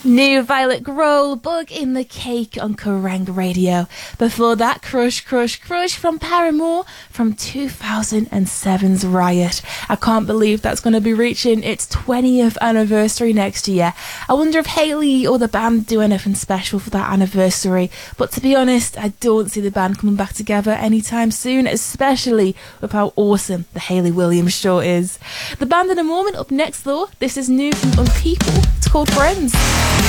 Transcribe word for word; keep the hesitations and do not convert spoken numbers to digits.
New Violet Grohl, Bug in the Cake on Kerrang Radio. Before that, Crush, Crush, Crush from Paramore from two thousand seven's Riot. I can't believe that's going to be reaching its twentieth anniversary next year. I wonder if Hayley or the band do anything special for that anniversary. But to be honest, I don't see the band coming back together anytime soon, especially with how awesome the Hayley Williams show is. The band in a moment. Up next though, this is new from Unpeople. It's called Friends.